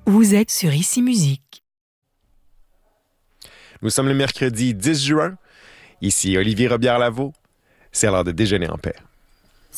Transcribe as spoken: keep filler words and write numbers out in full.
Vous êtes sur Ici Musique. Nous sommes le mercredi dix juin. Ici Olivier Robillard-Lavaux. C'est l'heure de déjeuner en paix.